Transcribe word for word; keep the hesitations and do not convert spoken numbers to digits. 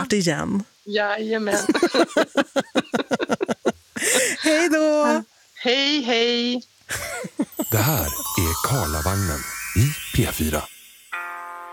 snart igen. Jajamän. Hej då! Hej, hej! Det här är Karlavagnen i P fyra.